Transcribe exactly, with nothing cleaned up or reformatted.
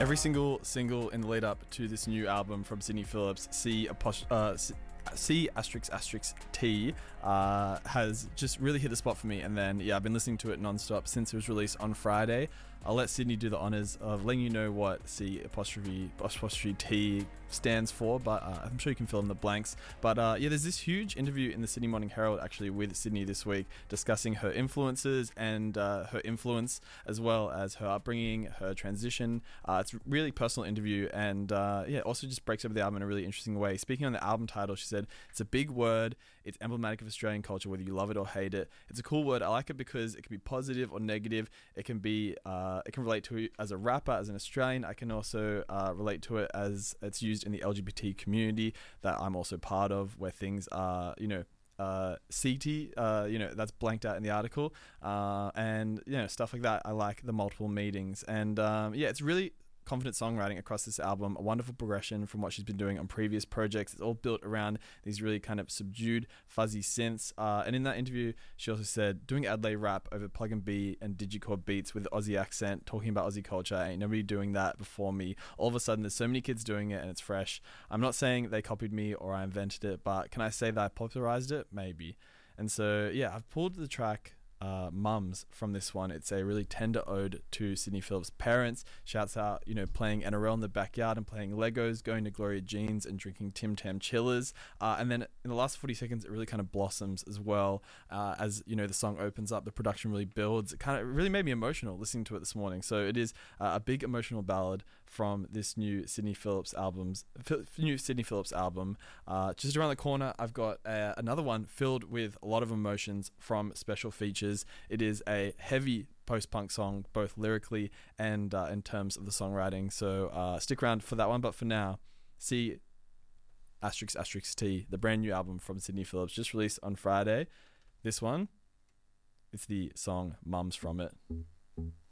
Every single single in the lead up to this new album from Sydney Phillips, C, apost- uh, C, C asterisk asterisk T, uh, has just really hit the spot for me. And then, yeah, I've been listening to it non-stop since it was released on Friday. I'll let Sydney do the honours of letting you know what C apostrophe apostrophe T stands for, but uh, I'm sure you can fill in the blanks. But uh, yeah, there's this huge interview in the Sydney Morning Herald actually with Sydney this week discussing her influences and uh, her influence, as well as her upbringing, her transition. Uh, it's a really personal interview, and uh, yeah, also just breaks over the album in a really interesting way. Speaking on the album title, she said, "It's a big word. It's emblematic of Australian culture, whether you love it or hate it. It's a cool word. I like it because it can be positive or negative. It can be, uh, it can relate to it as a rapper, as an Australian. I can also uh, relate to it as it's used in the L G B T community that I'm also part of, where things are, you know, uh, C T, uh, you know, that's blanked out in the article, uh, and, you know, stuff like that. I like the multiple meetings, and um, yeah, it's really confident songwriting across this album, a wonderful progression from what she's been doing on previous projects. It's all built around these really kind of subdued, fuzzy synths. Uh, and in that interview, she also said, doing Adelaide rap over plug and B and digicore beats with Aussie accent, talking about Aussie culture, ain't nobody doing that before me. All of a sudden, there's so many kids doing it and it's fresh. I'm not saying they copied me or I invented it, but can I say that I popularized it? Maybe. And so, yeah, I've pulled the track Uh, Mums from this one. It's a really tender ode to Sydney Phillips' parents. Shouts out, you know, playing N R L in the backyard and playing Legos, going to Gloria Jean's and drinking Tim Tam chillers. Uh, and then in the last forty seconds, it really kind of blossoms as well. Uh, as, you know, the song opens up, the production really builds. It kind of it really made me emotional listening to it this morning. So it is uh, a big emotional ballad from this new Sydney Phillips albums, new Sydney Phillips album. Uh, just around the corner, I've got uh, another one filled with a lot of emotions from special features. It is a heavy post-punk song, both lyrically and uh, in terms of the songwriting. So uh, stick around for that one. But for now, C asterisk asterisk T, the brand new album from Sydney Phillips, just released on Friday. This one, it's the song Mums from it.